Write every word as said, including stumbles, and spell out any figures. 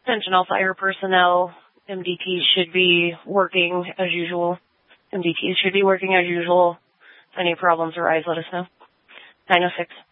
Sentinel fire personnel, M D Ts should be working as usual. M D Ts should be working as usual. If any problems arise, let us know. nine oh six.